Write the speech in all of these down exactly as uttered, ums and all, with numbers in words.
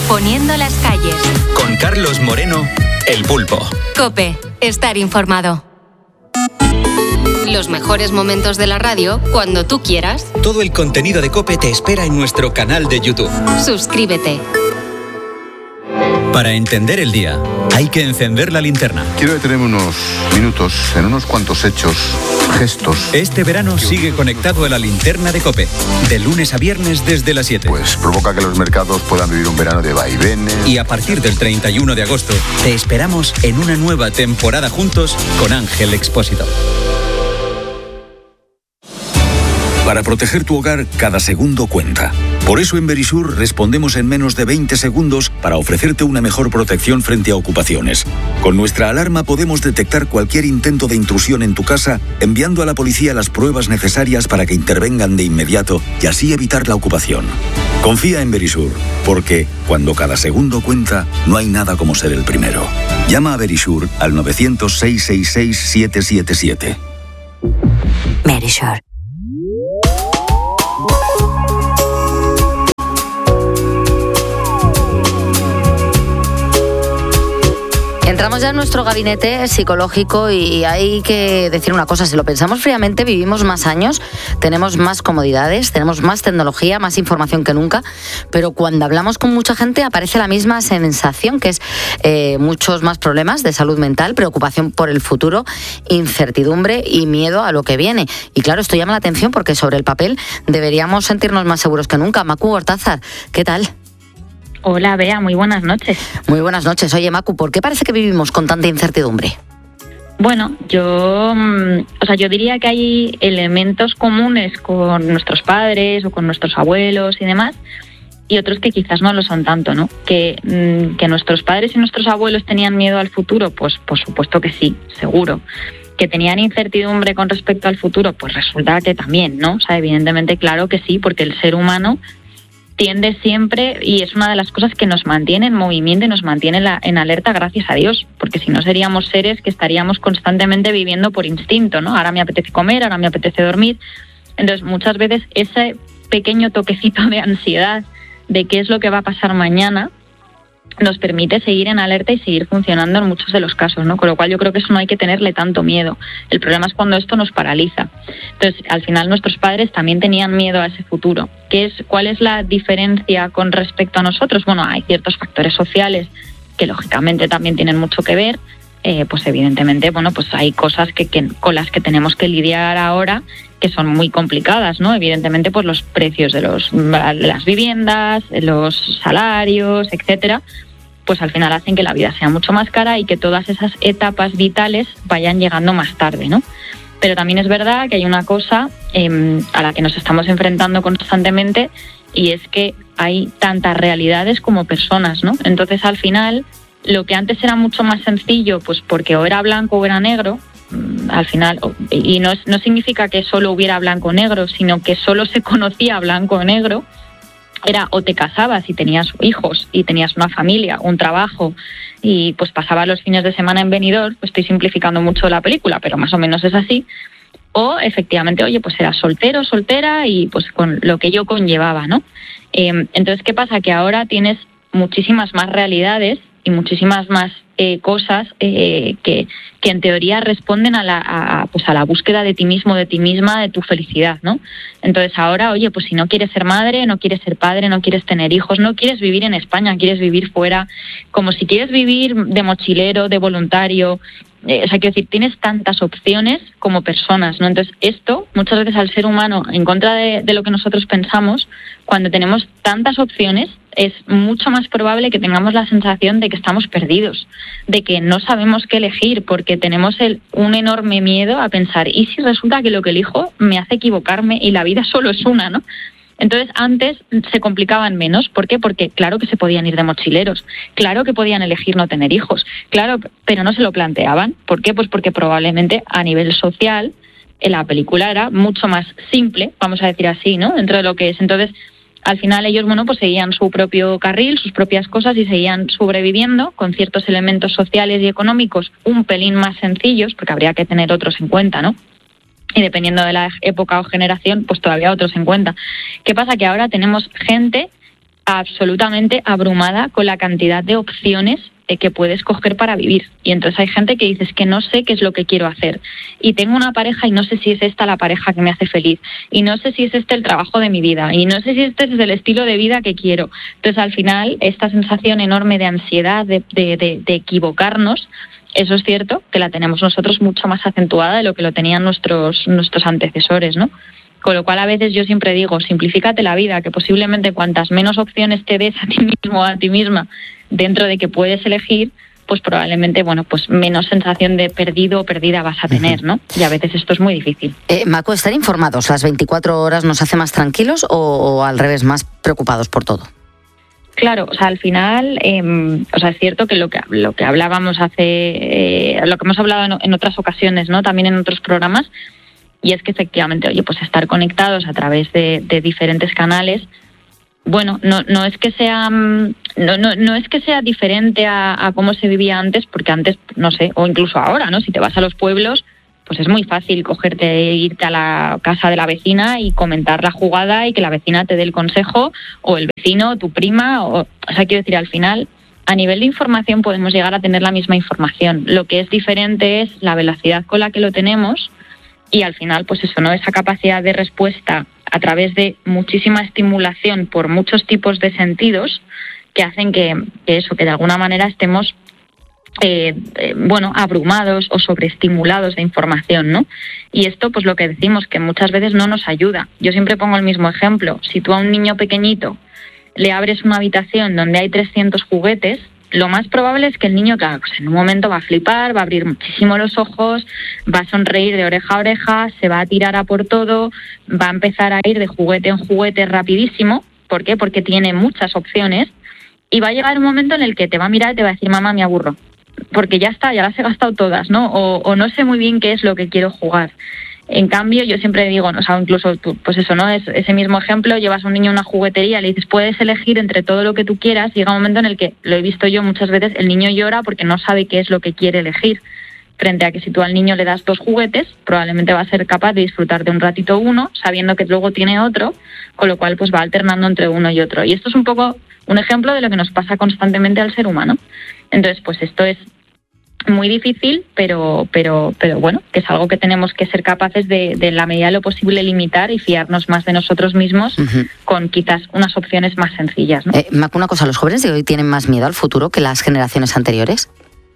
Poniendo las calles. Con Carlos Moreno, El Pulpo. COPE. Estar informado. Los mejores momentos de la radio cuando tú quieras. Todo el contenido de COPE te espera en nuestro canal de YouTube. Suscríbete. Para entender el día, hay que encender la linterna. Quiero detenerme unos minutos en unos cuantos hechos, gestos. Este verano sigue conectado a la linterna de COPE, de lunes a viernes desde las siete. Pues provoca que los mercados puedan vivir un verano de vaivenes. Y a partir del treinta y uno de agosto, te esperamos en una nueva temporada juntos con Ángel Expósito. Para proteger tu hogar, cada segundo cuenta. Por eso en Verisur respondemos en menos de veinte segundos para ofrecerte una mejor protección frente a ocupaciones. Con nuestra alarma podemos detectar cualquier intento de intrusión en tu casa, enviando a la policía las pruebas necesarias para que intervengan de inmediato y así evitar la ocupación. Confía en Verisur, porque cuando cada segundo cuenta, no hay nada como ser el primero. Llama a Verisur al novecientos, seiscientos sesenta y seis, setecientos setenta y siete. Verisur. Entramos ya en nuestro gabinete psicológico y hay que decir una cosa, si lo pensamos fríamente, vivimos más años, tenemos más comodidades, tenemos más tecnología, más información que nunca, pero cuando hablamos con mucha gente aparece la misma sensación, que es eh, muchos más problemas de salud mental, preocupación por el futuro, incertidumbre y miedo a lo que viene. Y claro, esto llama la atención porque sobre el papel deberíamos sentirnos más seguros que nunca. Macu Gortázar, ¿qué tal? Hola, Bea, muy buenas noches. Muy buenas noches. Oye, Macu, ¿por qué parece que vivimos con tanta incertidumbre? Bueno, yo, o sea, yo diría que hay elementos comunes con nuestros padres o con nuestros abuelos y demás, y otros que quizás no lo son tanto, ¿no? Que, que nuestros padres y nuestros abuelos tenían miedo al futuro, pues por supuesto que sí, seguro. Que tenían incertidumbre con respecto al futuro, pues resulta que también, ¿no? O sea, evidentemente, claro que sí, porque el ser humano tiende siempre, y es una de las cosas que nos mantiene en movimiento y nos mantiene la, en alerta, gracias a Dios, porque si no seríamos seres que estaríamos constantemente viviendo por instinto, ¿no? Ahora me apetece comer, ahora me apetece dormir. Entonces, muchas veces ese pequeño toquecito de ansiedad de qué es lo que va a pasar mañana nos permite seguir en alerta y seguir funcionando en muchos de los casos, ¿no? Con lo cual yo creo que eso no hay que tenerle tanto miedo. El problema es cuando esto nos paraliza. Entonces, al final nuestros padres también tenían miedo a ese futuro. ¿Qué es, cuál es la diferencia con respecto a nosotros? Bueno, hay ciertos factores sociales que lógicamente también tienen mucho que ver. Eh, pues evidentemente, bueno, pues hay cosas que, que con las que tenemos que lidiar ahora que son muy complicadas, ¿no? Evidentemente, pues los precios de, los, de las viviendas, los salarios, etcétera, pues al final hacen que la vida sea mucho más cara y que todas esas etapas vitales vayan llegando más tarde, ¿no? Pero también es verdad que hay una cosa eh, a la que nos estamos enfrentando constantemente, y es que hay tantas realidades como personas, ¿no? Entonces, al final, lo que antes era mucho más sencillo, pues porque o era blanco o era negro, al final, y no, no significa que solo hubiera blanco o negro, sino que solo se conocía blanco o negro, era o te casabas y tenías hijos y tenías una familia, un trabajo, y pues pasabas los fines de semana en Benidorm, pues estoy simplificando mucho la película, pero más o menos es así, o efectivamente, oye, pues eras soltero, soltera, y pues con lo que ello conllevaba, ¿no? Eh, entonces, ¿qué pasa? Que ahora tienes muchísimas más realidades y muchísimas más eh, cosas eh, que, que en teoría responden a la, a, pues a la búsqueda de ti mismo, de ti misma, de tu felicidad, ¿no? Entonces ahora, oye, pues si no quieres ser madre, no quieres ser padre, no quieres tener hijos, no quieres vivir en España, quieres vivir fuera, como si quieres vivir de mochilero, de voluntario, eh, o sea, quiero decir, tienes tantas opciones como personas, ¿no? Entonces esto, muchas veces al ser humano, en contra de, de lo que nosotros pensamos, cuando tenemos tantas opciones, es mucho más probable que tengamos la sensación de que estamos perdidos, de que no sabemos qué elegir, porque tenemos el, un enorme miedo a pensar, ¿y si resulta que lo que elijo me hace equivocarme y la vida solo es una, ¿no? Entonces, antes se complicaban menos. ¿Por qué? Porque claro que se podían ir de mochileros, claro que podían elegir no tener hijos, claro, pero no se lo planteaban. ¿Por qué? Pues porque probablemente a nivel social la película era mucho más simple, vamos a decir así, ¿no? Dentro de lo que es. Entonces, al final ellos, bueno, pues seguían su propio carril, sus propias cosas, y seguían sobreviviendo con ciertos elementos sociales y económicos un pelín más sencillos, porque habría que tener otros en cuenta, ¿no? Y dependiendo de la época o generación, pues todavía otros en cuenta. ¿Qué pasa? Que ahora tenemos gente absolutamente abrumada con la cantidad de opciones que puedes coger para vivir. Y entonces hay gente que dice, es que no sé qué es lo que quiero hacer. Y tengo una pareja y no sé si es esta la pareja que me hace feliz. Y no sé si es este el trabajo de mi vida. Y no sé si este es el estilo de vida que quiero. Entonces al final esta sensación enorme de ansiedad, de, de, de, de equivocarnos, eso es cierto que la tenemos nosotros mucho más acentuada de lo que lo tenían nuestros, nuestros antecesores, ¿no? Con lo cual a veces yo siempre digo, simplifícate la vida, que posiblemente cuantas menos opciones te des a ti mismo o a ti misma dentro de que puedes elegir, pues probablemente, bueno, pues menos sensación de perdido o perdida vas a tener, ¿no? Y a veces esto es muy difícil. Eh, Macu, ¿estar informados las veinticuatro horas nos hace más tranquilos o, o al revés, más preocupados por todo? Claro, o sea, al final, eh, o sea, es cierto que lo que lo que hablábamos hace, eh, lo que hemos hablado en, en otras ocasiones, ¿no? También en otros programas, y es que efectivamente, oye, pues estar conectados a través de, de diferentes canales, bueno, no no es que sea no no, no es que sea diferente a, a cómo se vivía antes, porque antes, no sé, o incluso ahora, ¿no? Si te vas a los pueblos, pues es muy fácil cogerte e irte a la casa de la vecina y comentar la jugada y que la vecina te dé el consejo, o el vecino, tu prima, o, o sea, quiero decir, al final, a nivel de información podemos llegar a tener la misma información. Lo que es diferente es la velocidad con la que lo tenemos y al final, pues eso, ¿no? Esa capacidad de respuesta a través de muchísima estimulación por muchos tipos de sentidos que hacen que, que eso, que de alguna manera estemos Eh, eh, bueno, abrumados o sobreestimulados de información, ¿no? Y esto, pues lo que decimos, que muchas veces no nos ayuda. Yo siempre pongo el mismo ejemplo. Si tú a un niño pequeñito le abres una habitación donde hay trescientos juguetes, lo más probable es que el niño, claro, pues en un momento va a flipar, va a abrir muchísimo los ojos, va a sonreír de oreja a oreja, se va a tirar a por todo, va a empezar a ir de juguete en juguete rapidísimo. ¿Por qué? Porque tiene muchas opciones y va a llegar un momento en el que te va a mirar y te va a decir, mamá, me aburro, porque ya está, ya las he gastado todas, ¿no? O, o no sé muy bien qué es lo que quiero jugar. En cambio, yo siempre digo, ¿no? O sea, incluso tú, pues eso, ¿no? Es ese mismo ejemplo, llevas a un niño a una juguetería, le dices, puedes elegir entre todo lo que tú quieras, y llega un momento en el que, lo he visto yo muchas veces, el niño llora porque no sabe qué es lo que quiere elegir. Frente a que si tú al niño le das dos juguetes, probablemente va a ser capaz de disfrutar de un ratito uno, sabiendo que luego tiene otro, con lo cual pues va alternando entre uno y otro. Y esto es un poco un ejemplo de lo que nos pasa constantemente al ser humano. Entonces, pues esto es muy difícil, pero pero pero bueno, que es algo que tenemos que ser capaces de, de en la medida de lo posible, limitar y fiarnos más de nosotros mismos, uh-huh, con quizás unas opciones más sencillas, ¿no? Eh, Macu, una cosa, ¿los jóvenes de hoy tienen más miedo al futuro que las generaciones anteriores?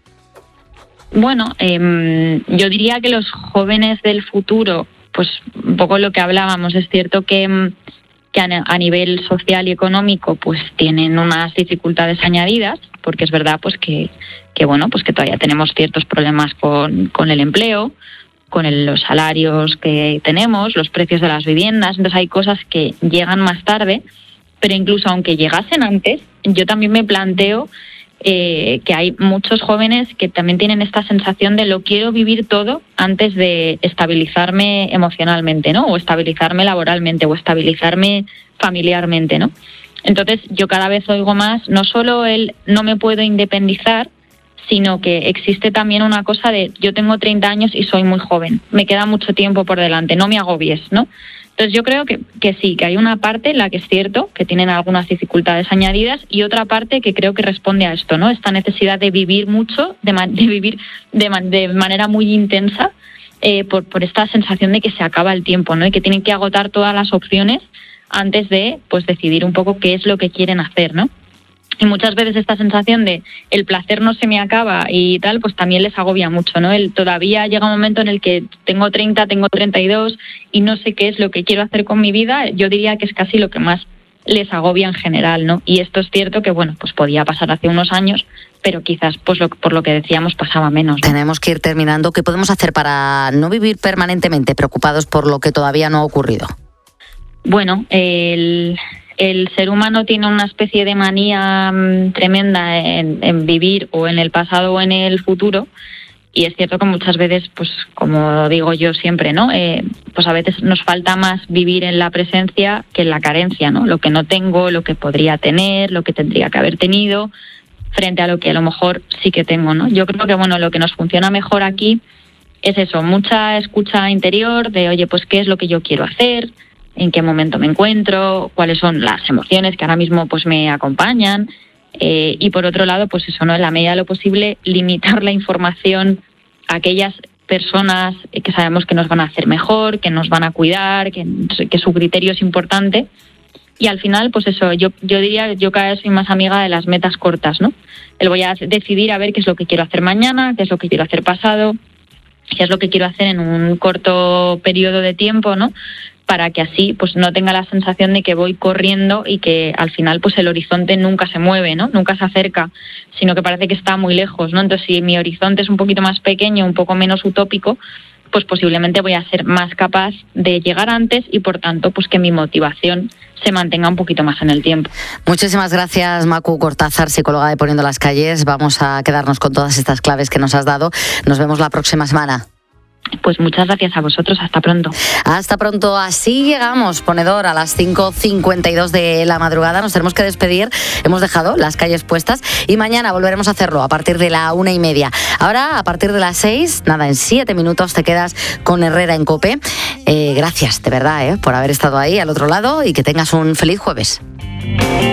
Bueno, eh, yo diría que los jóvenes del futuro, pues un poco lo que hablábamos, es cierto que, que a nivel social y económico pues tienen unas dificultades añadidas, porque es verdad pues que, que bueno, pues que todavía tenemos ciertos problemas con, con el empleo, con el, los salarios que tenemos, los precios de las viviendas. Entonces hay cosas que llegan más tarde, pero incluso aunque llegasen antes, yo también me planteo Eh, que hay muchos jóvenes que también tienen esta sensación de lo quiero vivir todo antes de estabilizarme emocionalmente, ¿no? O estabilizarme laboralmente, o estabilizarme familiarmente, ¿no? Entonces yo cada vez oigo más, no solo el no me puedo independizar, sino que existe también una cosa de yo tengo treinta años y soy muy joven, me queda mucho tiempo por delante, no me agobies, ¿no? Entonces yo creo que, que sí, que hay una parte en la que es cierto que tienen algunas dificultades añadidas y otra parte que creo que responde a esto, ¿no? Esta necesidad de vivir mucho, de, man, de vivir de, man, de manera muy intensa, eh, por, por esta sensación de que se acaba el tiempo, ¿no? Y que tienen que agotar todas las opciones antes de pues decidir un poco qué es lo que quieren hacer, ¿no? Y muchas veces esta sensación de el placer no se me acaba y tal, pues también les agobia mucho, ¿no? El, todavía llega un momento en el que tengo treinta, tengo treinta y dos y no sé qué es lo que quiero hacer con mi vida. Yo diría que es casi lo que más les agobia en general, ¿no? Y esto es cierto que, bueno, pues podía pasar hace unos años, pero quizás, pues lo, por lo que decíamos, pasaba menos, ¿no? Tenemos que ir terminando. ¿Qué podemos hacer para no vivir permanentemente preocupados por lo que todavía no ha ocurrido? Bueno, el... El ser humano tiene una especie de manía mmm, tremenda en, en vivir o en el pasado o en el futuro, y es cierto que muchas veces, pues como digo yo siempre, ¿no? Eh, pues a veces nos falta más vivir en la presencia que en la carencia, ¿no? Lo que no tengo, lo que podría tener, lo que tendría que haber tenido, frente a lo que a lo mejor sí que tengo, ¿no? Yo creo que bueno, lo que nos funciona mejor aquí es eso, mucha escucha interior de, oye, pues qué es lo que yo quiero hacer, en qué momento me encuentro, cuáles son las emociones que ahora mismo pues me acompañan. Eh, y por otro lado, pues eso, ¿no? En la medida de lo posible, limitar la información a aquellas personas que sabemos que nos van a hacer mejor, que nos van a cuidar, que, que su criterio es importante. Y al final, pues eso, yo, yo diría, yo cada vez soy más amiga de las metas cortas, ¿no? El voy a decidir a ver qué es lo que quiero hacer mañana, qué es lo que quiero hacer pasado, qué es lo que quiero hacer en un corto periodo de tiempo, ¿no? Para que así pues no tenga la sensación de que voy corriendo y que al final pues el horizonte nunca se mueve, ¿no? Nunca se acerca, sino que parece que está muy lejos, ¿no? Entonces, si mi horizonte es un poquito más pequeño, un poco menos utópico, pues posiblemente voy a ser más capaz de llegar antes y por tanto pues que mi motivación se mantenga un poquito más en el tiempo. Muchísimas gracias, Macu Cortázar, psicóloga de Poniendo las Calles. Vamos a quedarnos con todas estas claves que nos has dado. Nos vemos la próxima semana. Pues muchas gracias a vosotros, hasta pronto. Hasta pronto, así llegamos, ponedor, a las cinco cincuenta y dos de la madrugada. Nos tenemos que despedir, hemos dejado las calles puestas y mañana volveremos a hacerlo a partir de la una y media. Ahora, a partir de las seis, nada, en siete minutos te quedas con Herrera en COPE. Eh, gracias, de verdad, eh, por haber estado ahí al otro lado y que tengas un feliz jueves.